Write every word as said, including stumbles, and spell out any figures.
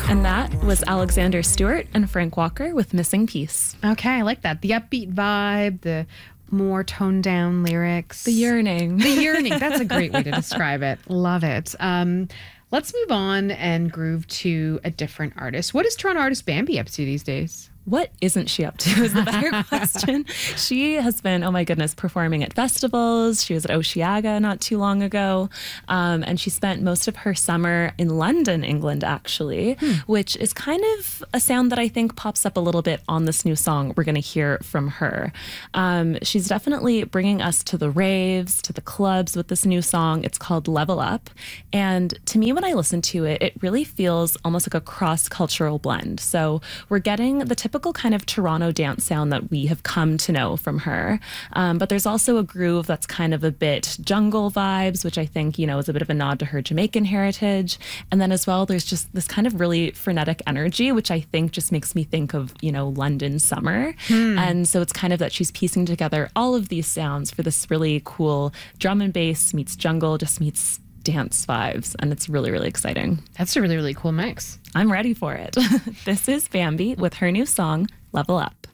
And that was Alexander Stewart and Frank Walker with Missing Piece. Okay, I like that. The upbeat vibe, the more toned down lyrics. The yearning. The yearning. That's a great way to describe it. Love it. Um, let's move on and groove to a different artist. What is Toronto artist Bambi up to these days? What isn't she up to is the better question. She has been, oh my goodness, performing at festivals. She was at Oceaga not too long ago. Um, and she spent most of her summer in London, England, actually, hmm. which is kind of a sound that I think pops up a little bit on this new song we're going to hear from her. Um, she's definitely bringing us to the raves, to the clubs with this new song. It's called Level Up. And to me, when I listen to it, it really feels almost like a cross-cultural blend. So we're getting the typical typical kind of Toronto dance sound that we have come to know from her. Um, but there's also a groove that's kind of a bit jungle vibes, which I think, you know, is a bit of a nod to her Jamaican heritage. And then as well, there's just this kind of really frenetic energy, which I think just makes me think of, you know, London summer. Hmm. And so it's kind of that she's piecing together all of these sounds for this really cool drum and bass meets jungle, just meets dance vibes, and it's really, really exciting. That's a really, really cool mix. I'm ready for it. This is Bambi with her new song, Level Up.